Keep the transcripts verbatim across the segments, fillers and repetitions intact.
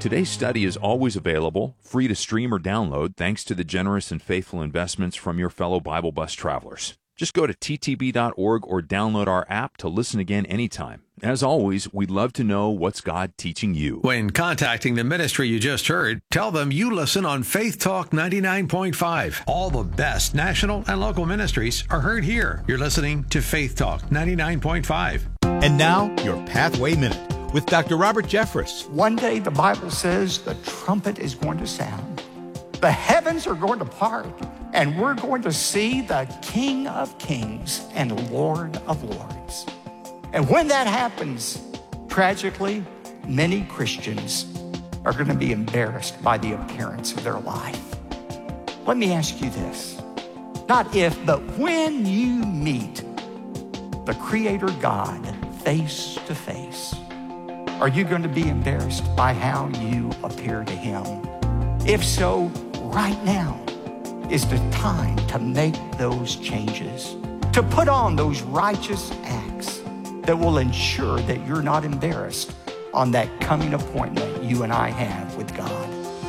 Today's study is always available, free to stream or download, thanks to the generous and faithful investments from your fellow Bible Bus travelers. Just go to t t b dot org or download our app to listen again anytime. As always, we'd love to know what's God teaching you. When contacting the ministry you just heard, tell them you listen on Faith Talk ninety-nine point five. All the best national and local ministries are heard here. You're listening to Faith Talk ninety-nine point five. And now, your Pathway Minute with Doctor Robert Jeffress. One day, the Bible says the trumpet is going to sound. The heavens are going to part, and we're going to see the King of Kings and Lord of Lords. And when that happens, tragically, many Christians are going to be embarrassed by the appearance of their life. Let me ask you this. Not if, but when you meet the Creator God face to face, are you going to be embarrassed by how you appear to Him? If so, right now is the time to make those changes, to put on those righteous acts that will ensure that you're not embarrassed on that coming appointment you and I have with God.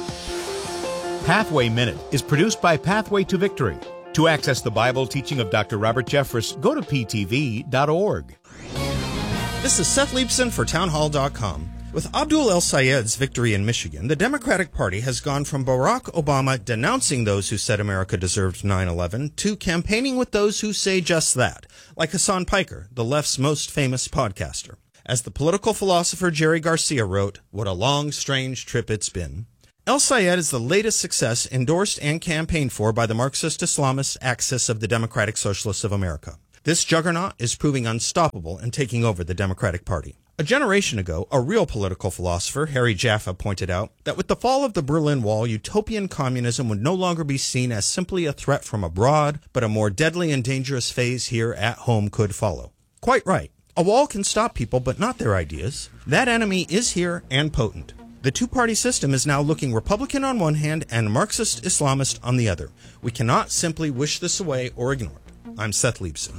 Pathway Minute is produced by Pathway to Victory. To access the Bible teaching of Doctor Robert Jeffress, go to p t v dot org. This is Seth Leibson for townhall dot com. With Abdul El-Sayed's victory in Michigan, the Democratic Party has gone from Barack Obama denouncing those who said America deserved nine eleven to campaigning with those who say just that, like Hassan Piker, the left's most famous podcaster. As the political philosopher Jerry Garcia wrote, "What a long, strange trip it's been." El-Sayed is the latest success endorsed and campaigned for by the Marxist Islamist axis of the Democratic Socialists of America. This juggernaut is proving unstoppable and taking over the Democratic Party. A generation ago, a real political philosopher, Harry Jaffa, pointed out that with the fall of the Berlin Wall, utopian communism would no longer be seen as simply a threat from abroad, but a more deadly and dangerous phase here at home could follow. Quite right. A wall can stop people, but not their ideas. That enemy is here and potent. The two-party system is now looking Republican on one hand and Marxist-Islamist on the other. We cannot simply wish this away or ignore it. I'm Seth Leibson.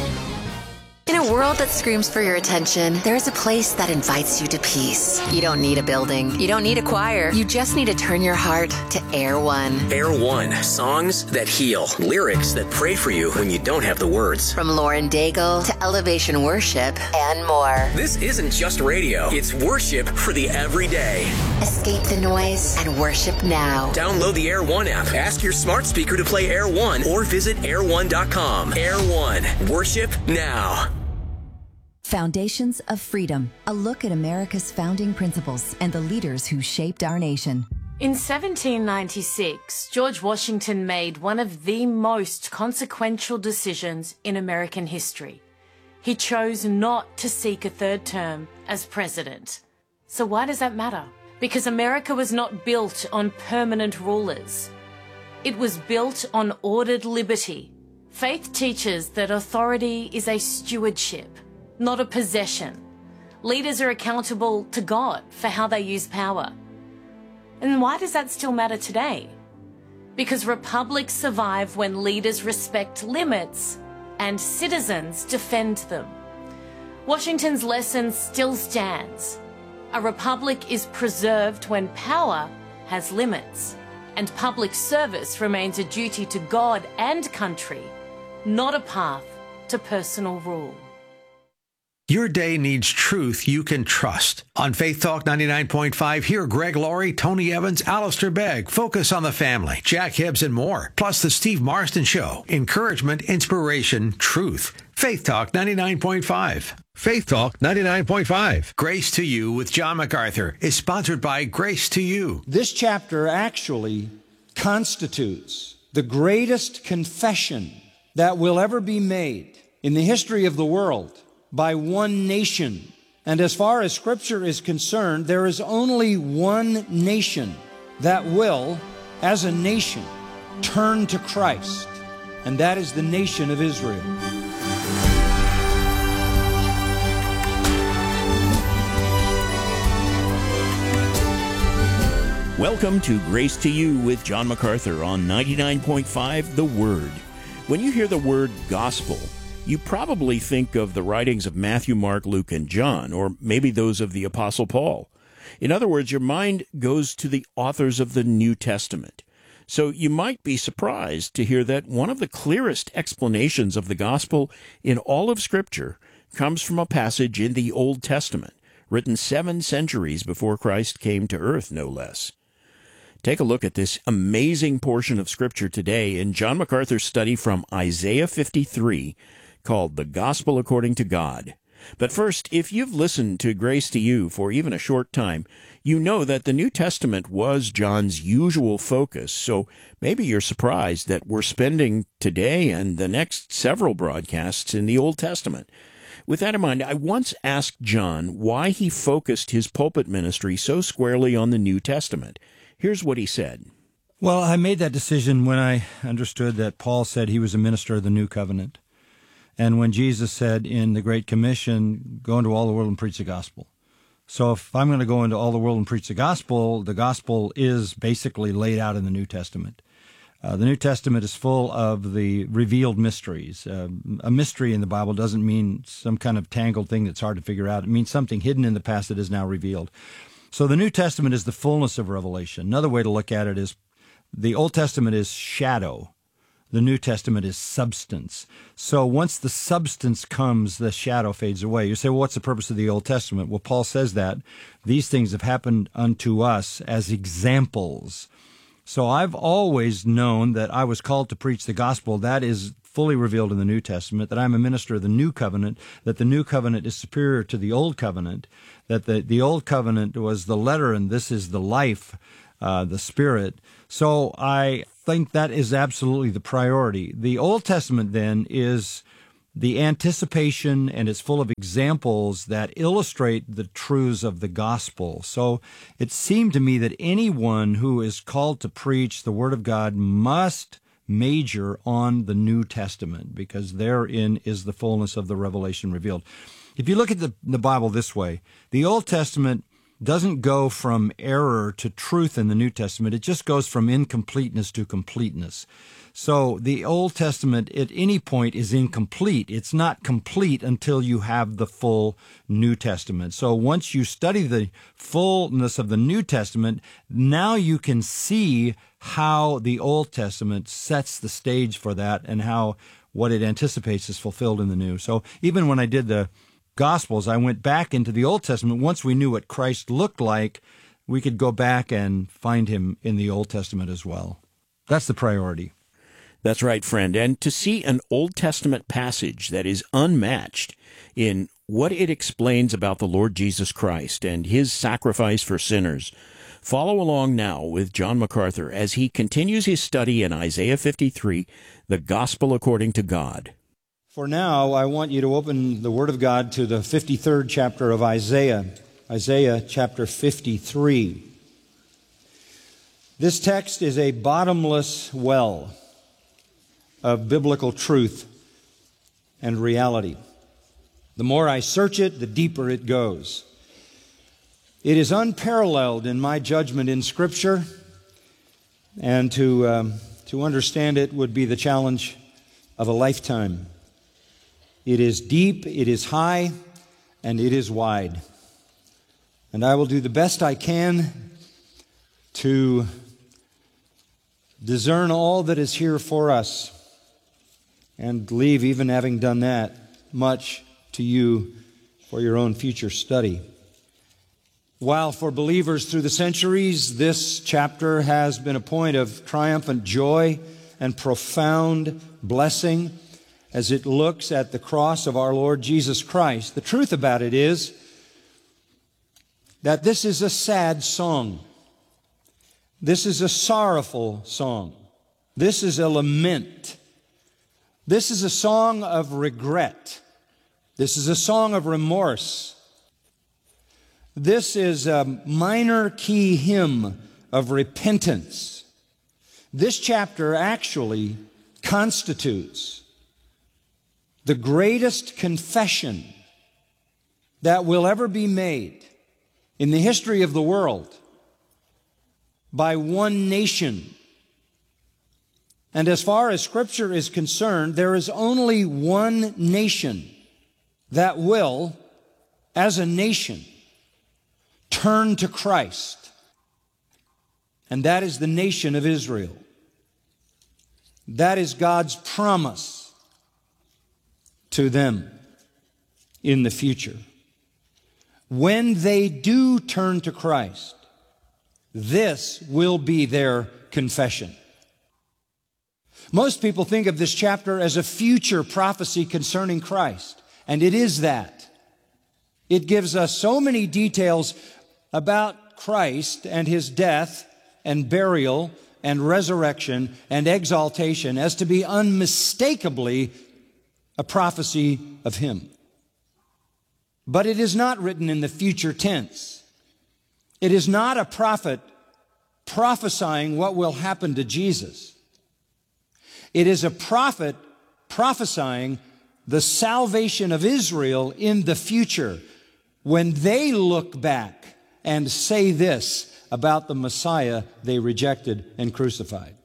In a world that screams for your attention, there is a place that invites you to peace. You don't need a building. You don't need a choir. You just need to turn your heart to Air One. Air One. Songs that heal. Lyrics that pray for you when you don't have the words. From Lauren Daigle to Elevation Worship and more. This isn't just radio. It's worship for the everyday. Escape the noise and worship now. Download the Air One app. Ask your smart speaker to play Air One or visit air one dot com. Air One. Worship now. Foundations of Freedom, a look at America's founding principles and the leaders who shaped our nation. In seventeen ninety-six, George Washington made one of the most consequential decisions in American history. He chose not to seek a third term as president. So why does that matter? Because America was not built on permanent rulers. It was built on ordered liberty. Faith teaches that authority is a stewardship, not a possession. Leaders are accountable to God for how they use power. And why does that still matter today? Because republics survive when leaders respect limits and citizens defend them. Washington's lesson still stands. A republic is preserved when power has limits, and public service remains a duty to God and country, not a path to personal rule. Your day needs truth you can trust. On Faith Talk ninety-nine point five, hear Greg Laurie, Tony Evans, Alistair Begg, Focus on the Family, Jack Hibbs, and more. Plus the Steve Marston Show. Encouragement, inspiration, truth. Faith Talk ninety-nine point five. Faith Talk ninety-nine point five. Grace to You with John MacArthur is sponsored by Grace to You. This chapter actually constitutes the greatest confession that will ever be made in the history of the world by one nation. And as far as Scripture is concerned, there is only one nation that will, as a nation, turn to Christ, and that is the nation of Israel. Welcome to Grace to You with John MacArthur on ninety-nine point five The Word. When you hear the word gospel, you probably think of the writings of Matthew, Mark, Luke, and John, or maybe those of the Apostle Paul. In other words, your mind goes to the authors of the New Testament. So you might be surprised to hear that one of the clearest explanations of the gospel in all of Scripture comes from a passage in the Old Testament, written seven centuries before Christ came to earth, no less. Take a look at this amazing portion of Scripture today in John MacArthur's study from Isaiah fifty-three, called The Gospel According to God. But first, if you've listened to Grace to You for even a short time, you know that the New Testament was John's usual focus, so maybe you're surprised that we're spending today and the next several broadcasts in the Old Testament. With that in mind, I once asked John why he focused his pulpit ministry so squarely on the New Testament. Here's what he said. Well, I made that decision when I understood that Paul said he was a minister of the New Covenant. And when Jesus said in the Great Commission, go into all the world and preach the gospel. So if I'm going to go into all the world and preach the gospel, the gospel is basically laid out in the New Testament. Uh, the New Testament is full of the revealed mysteries. Uh, a mystery in the Bible doesn't mean some kind of tangled thing that's hard to figure out. It means something hidden in the past that is now revealed. So the New Testament is the fullness of revelation. Another way to look at it is the Old Testament is shadow. The New Testament is substance. So once the substance comes, the shadow fades away. You say, well, what's the purpose of the Old Testament? Well, Paul says that these things have happened unto us as examples. So I've always known that I was called to preach the gospel. That is fully revealed in the New Testament, that I'm a minister of the New Covenant, that the New Covenant is superior to the Old Covenant, that the, the Old Covenant was the letter and this is the life, uh, the Spirit. So I think that is absolutely the priority. The Old Testament then is the anticipation, and it's full of examples that illustrate the truths of the gospel. So it seemed to me that anyone who is called to preach the Word of God must major on the New Testament, because therein is the fullness of the revelation revealed. If you look at the, the Bible this way, the Old Testament doesn't go from error to truth in the New Testament. It just goes from incompleteness to completeness. So the Old Testament at any point is incomplete. It's not complete until you have the full New Testament. So once you study the fullness of the New Testament, now you can see how the Old Testament sets the stage for that and how what it anticipates is fulfilled in the New. So even when I did the Gospels, I went back into the Old Testament. Once we knew what Christ looked like, we could go back and find him in the Old Testament as well. That's the priority. That's right, friend. And to see an Old Testament passage that is unmatched in what it explains about the Lord Jesus Christ and his sacrifice for sinners, follow along now with John MacArthur as he continues his study in Isaiah fifty-three, the Gospel According to God. For now, I want you to open the Word of God to the fifty-third chapter of Isaiah, Isaiah chapter fifty-three. This text is a bottomless well of biblical truth and reality. The more I search it, the deeper it goes. It is unparalleled in my judgment in Scripture, and to, um, to understand it would be the challenge of a lifetime. It is deep, it is high, and it is wide. And I will do the best I can to discern all that is here for us and leave, even having done that, much to you for your own future study. While for believers through the centuries, this chapter has been a point of triumphant joy and profound blessing, as it looks at the cross of our Lord Jesus Christ, the truth about it is that this is a sad song. This is a sorrowful song. This is a lament. This is a song of regret. This is a song of remorse. This is a minor key hymn of repentance. This chapter actually constitutes the greatest confession that will ever be made in the history of the world by one nation. And as far as Scripture is concerned, there is only one nation that will, as a nation, turn to Christ. And that is the nation of Israel. That is God's promise to them in the future. When they do turn to Christ, this will be their confession. Most people think of this chapter as a future prophecy concerning Christ, and it is that. It gives us so many details about Christ and His death and burial and resurrection and exaltation as to be unmistakably a prophecy of Him. But it is not written in the future tense. It is not a prophet prophesying what will happen to Jesus. It is a prophet prophesying the salvation of Israel in the future when they look back and say this about the Messiah they rejected and crucified.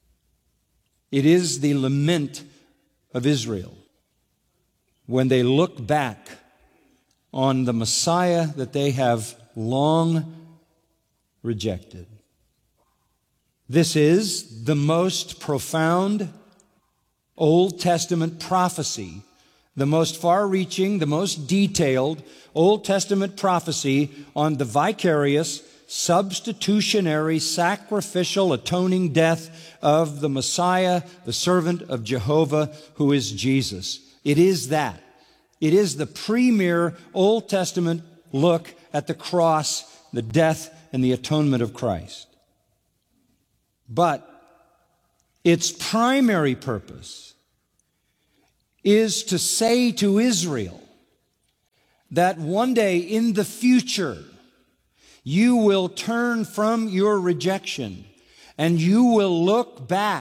It is the lament of Israel when they look back on the Messiah that they have long rejected. This is the most profound Old Testament prophecy, the most far-reaching, the most detailed Old Testament prophecy on the vicarious, substitutionary, sacrificial, atoning death of the Messiah, the servant of Jehovah, who is Jesus. It is that. It is the premier Old Testament look at the cross, the death, and the atonement of Christ. But its primary purpose is to say to Israel that one day in the future you will turn from your rejection and you will look back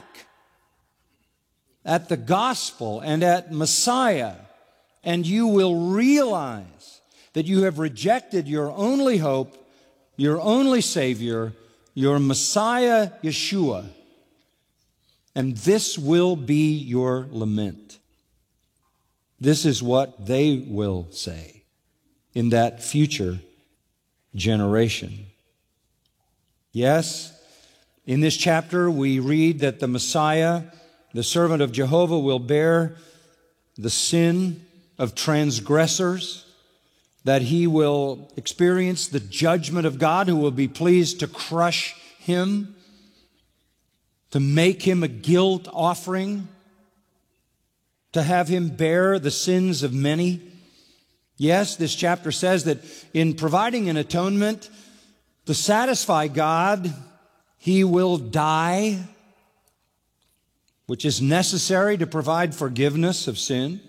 at the gospel and at Messiah, and you will realize that you have rejected your only hope, your only Savior, your Messiah, Yeshua, and this will be your lament. This is what they will say in that future generation. Yes, in this chapter we read that the Messiah, the servant of Jehovah, will bear the sin of transgressors, that He will experience the judgment of God, who will be pleased to crush Him, to make Him a guilt offering, to have Him bear the sins of many. Yes, this chapter says that in providing an atonement to satisfy God, He will die, which is necessary to provide forgiveness of sin.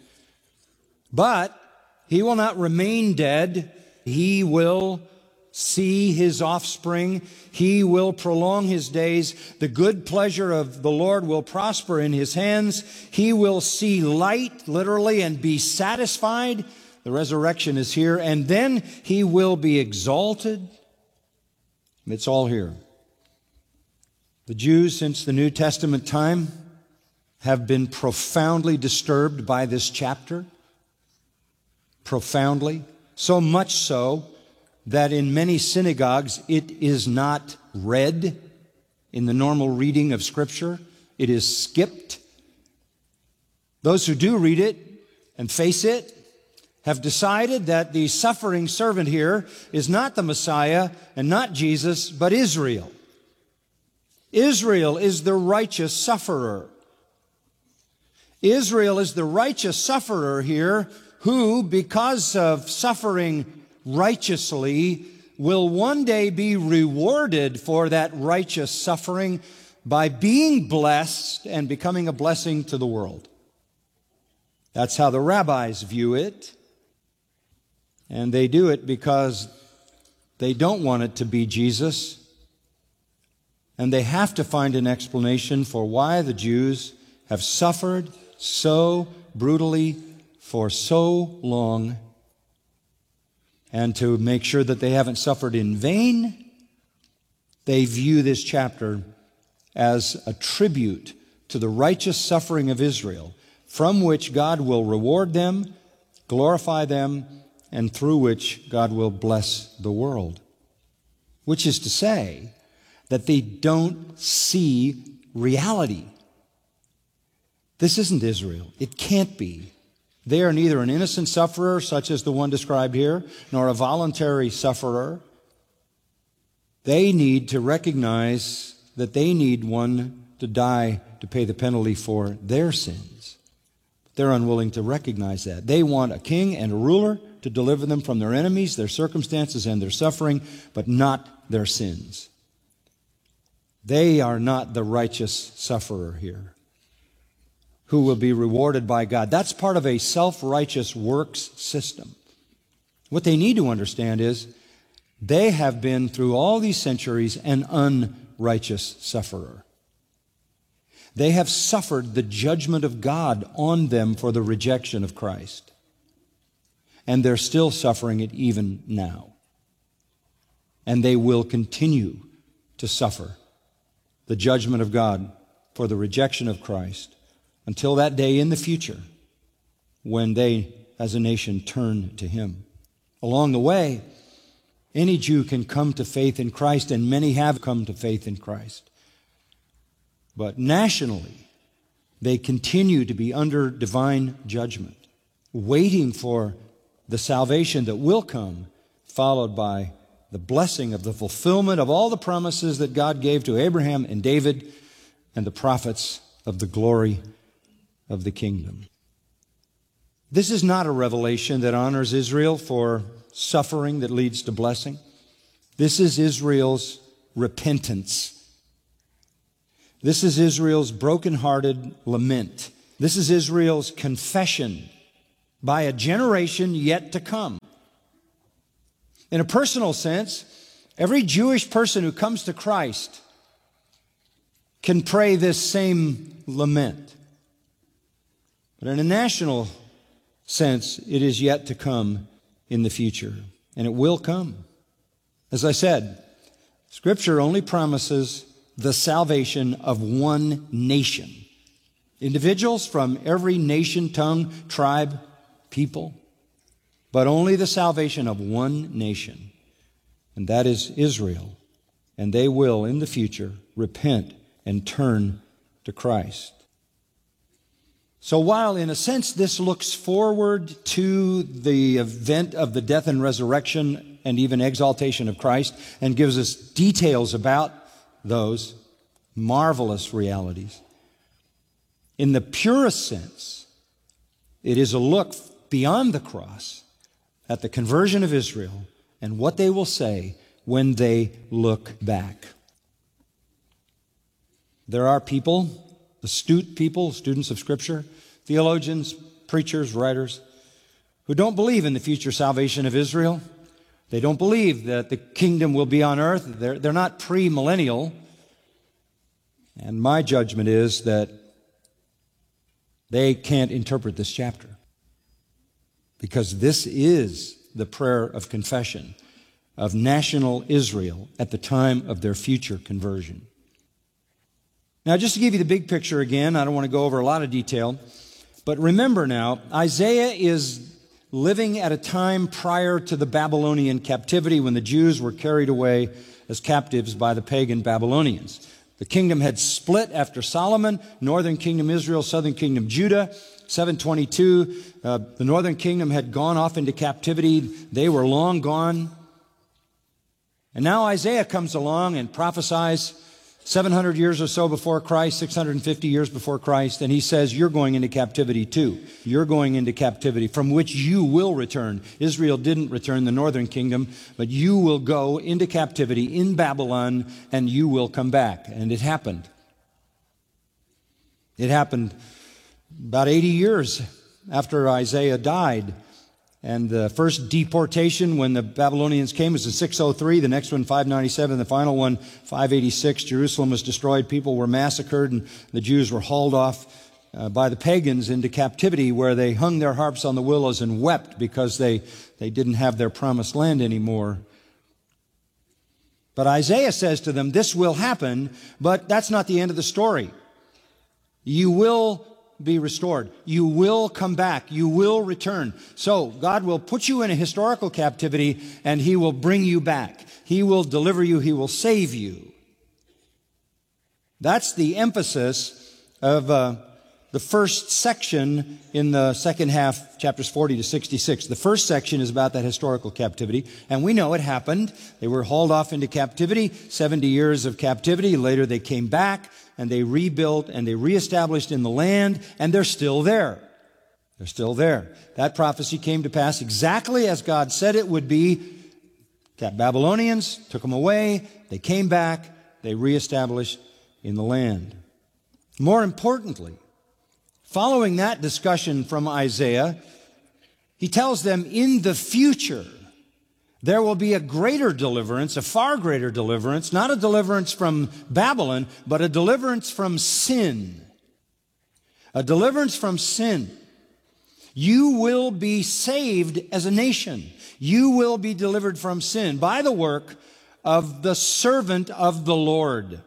But He will not remain dead. He will see His offspring. He will prolong His days. The good pleasure of the Lord will prosper in His hands. He will see light, literally, and be satisfied. The resurrection is here. And then He will be exalted. It's all here. The Jews, since the New Testament time, have been profoundly disturbed by this chapter. Profoundly. So much so that in many synagogues it is not read in the normal reading of Scripture. It is skipped. Those who do read it and face it have decided that the suffering servant here is not the Messiah and not Jesus, but Israel. Israel is the righteous sufferer. Israel is the righteous sufferer here who, because of suffering righteously, will one day be rewarded for that righteous suffering by being blessed and becoming a blessing to the world. That's how the rabbis view it. And they do it because they don't want it to be Jesus. And they have to find an explanation for why the Jews have suffered so brutally for so long, and to make sure that they haven't suffered in vain, they view this chapter as a tribute to the righteous suffering of Israel, from which God will reward them, glorify them, and through which God will bless the world. which is to say that they don't see reality. This isn't Israel. It can't be. They are neither an innocent sufferer, such as the one described here, nor a voluntary sufferer. They need to recognize that they need one to die to pay the penalty for their sins. They're unwilling to recognize that. They want a king and a ruler to deliver them from their enemies, their circumstances, and their suffering, but not their sins. They are not the righteous sufferer here who will be rewarded by God. That's part of a self-righteous works system. What they need to understand is they have been, through all these centuries, an unrighteous sufferer. They have suffered the judgment of God on them for the rejection of Christ. And they're still suffering it even now. And they will continue to suffer the judgment of God for the rejection of Christ until that day in the future when they, as a nation, turn to Him. Along the way, any Jew can come to faith in Christ, and many have come to faith in Christ. But nationally, they continue to be under divine judgment, waiting for the salvation that will come, followed by the blessing of the fulfillment of all the promises that God gave to Abraham and David and the prophets of the glory of the kingdom. This is not a revelation that honors Israel for suffering that leads to blessing. This is Israel's repentance. This is Israel's brokenhearted lament. This is Israel's confession by a generation yet to come. In a personal sense, every Jewish person who comes to Christ can pray this same lament. But in a national sense, it is yet to come in the future, and it will come. As I said, Scripture only promises the salvation of one nation. Individuals from every nation, tongue, tribe, people, but only the salvation of one nation, and that is Israel. And they will, in the future, repent and turn to Christ. So while, in a sense, this looks forward to the event of the death and resurrection and even exaltation of Christ and gives us details about those marvelous realities, in the purest sense, it is a look beyond the cross at the conversion of Israel and what they will say when they look back. There are people, astute people, students of Scripture, theologians, preachers, writers, who don't believe in the future salvation of Israel. They don't believe that the kingdom will be on earth. They're, they're not pre-millennial. And my judgment is that they can't interpret this chapter, because this is the prayer of confession of national Israel at the time of their future conversion. Now, just to give you the big picture again, I don't want to go over a lot of detail, but remember now, Isaiah is living at a time prior to the Babylonian captivity when the Jews were carried away as captives by the pagan Babylonians. The kingdom had split after Solomon, northern kingdom Israel, southern kingdom Judah. seven twenty-two, uh, the northern kingdom had gone off into captivity. They were long gone. And now Isaiah comes along and prophesies seven hundred years or so before Christ, six hundred fifty years before Christ, and he says, you're going into captivity too. You're going into captivity from which you will return. Israel didn't return, the northern kingdom, but you will go into captivity in Babylon and you will come back. And it happened. It happened about eighty years after Isaiah died. And the first deportation when the Babylonians came was in six oh three, the next one five ninety-seven, the final one five eighty-six. Jerusalem was destroyed, people were massacred, and the Jews were hauled off uh, by the pagans into captivity, where they hung their harps on the willows and wept because they, they didn't have their promised land anymore. But Isaiah says to them, this will happen, but that's not the end of the story. You will be restored. You will come back. You will return. So God will put you in a historical captivity, and He will bring you back. He will deliver you. He will save you. That's the emphasis of uh, the first section in the second half, chapters forty to sixty-six. The first section is about that historical captivity, and we know it happened. They were hauled off into captivity, seventy years of captivity. Later they came back, and they rebuilt, and they reestablished in the land, and they're still there. They're still there. That prophecy came to pass exactly as God said it would be. The Babylonians took them away. They came back. They reestablished in the land. More importantly, following that discussion from Isaiah, he tells them in the future there will be a greater deliverance, a far greater deliverance, not a deliverance from Babylon, but a deliverance from sin. A deliverance from sin. You will be saved as a nation. You will be delivered from sin by the work of the servant of the Lord.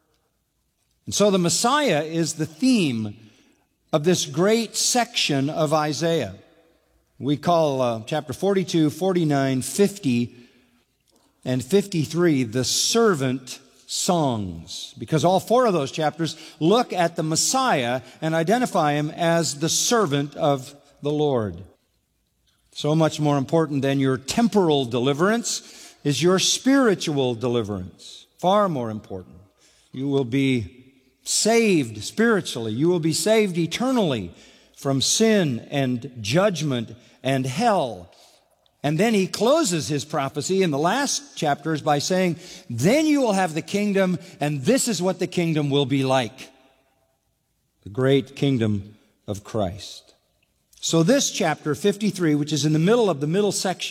And so the Messiah is the theme of this great section of Isaiah. We call uh, chapter forty-two, forty-nine, fifty, and fifty-three the servant songs, because all four of those chapters look at the Messiah and identify Him as the servant of the Lord. So much more important than your temporal deliverance is your spiritual deliverance. Far more important. You will be saved spiritually. You will be saved eternally from sin and judgment and hell. And then he closes his prophecy in the last chapters by saying, then you will have the kingdom, and this is what the kingdom will be like. The great kingdom of Christ. So this chapter fifty-three, which is in the middle of the middle section,